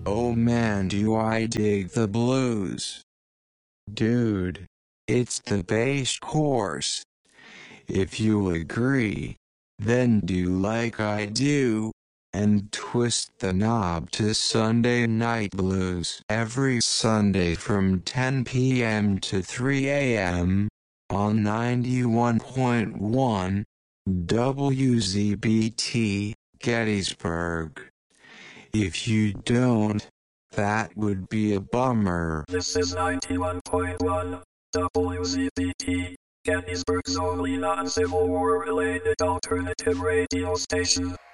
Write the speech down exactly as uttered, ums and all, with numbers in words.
Oh man, do I dig the blues. Dude, it's the bass course. If you agree, then do like I do, and twist the knob to Sunday Night Blues every Sunday from ten p m to three a m on ninety-one point one W Z B T, Gettysburg. If you don't, that would be a bummer. This is ninety-one point one W Z B T, Gettysburg's only non-Civil War related alternative radio station.